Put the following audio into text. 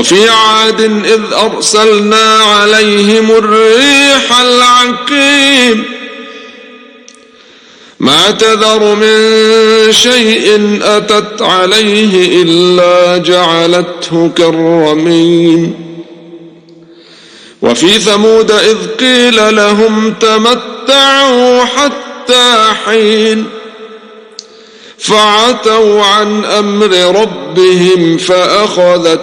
وفي عاد إذ أرسلنا عليهم الريح العقيم ما تذر من شيء أتت عليه إلا جعلته كالرميم وفي ثمود إذ قيل لهم تمتعوا حتى حين فعتوا عن أمر ربهم فأخذت